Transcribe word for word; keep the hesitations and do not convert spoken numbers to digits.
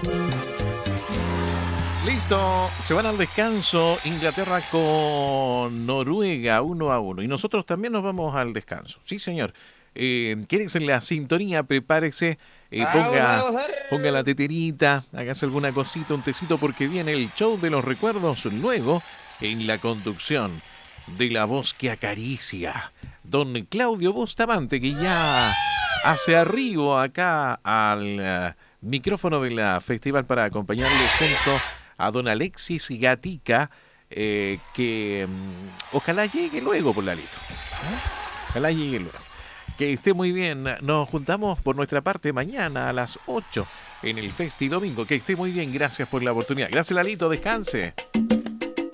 Listo, se van al descanso Inglaterra con Noruega uno a uno y nosotros también nos vamos al descanso. Sí, señor. Eh, quédense en la sintonía, prepárese, eh, A gozar, a ponga, gozar. ponga la teterita, hágase alguna cosita, un tecito, porque viene el show de los recuerdos luego en la conducción de la voz que acaricia, don Claudio Bustamante, que ya hace arribo acá al uh, micrófono de la festival para acompañarle junto a don Alexis Gatica, eh, que um, ojalá llegue luego, por la lista. ¿Eh? Ojalá llegue luego. Que esté muy bien. Nos juntamos por nuestra parte mañana a las ocho en el Festi Domingo. Que esté muy bien. Gracias por la oportunidad. Gracias, Lalito. Descanse.